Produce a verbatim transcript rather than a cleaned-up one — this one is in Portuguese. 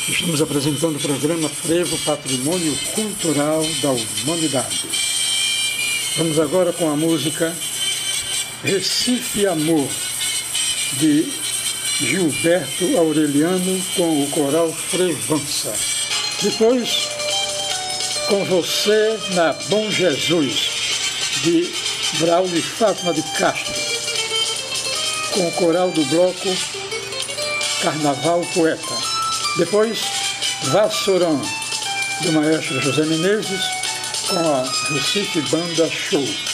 Estamos apresentando o programa Frevo Patrimônio Cultural da Humanidade. Vamos agora com a música Recife Amor, de Gilberto Aureliano, com o coral Frevança. Depois, Com Você na Bom Jesus, de Braulio e Fátima de Castro, com o coral do bloco Carnaval Poeta. Depois, Vassourão, do maestro José Menezes, com a Recife Banda Show.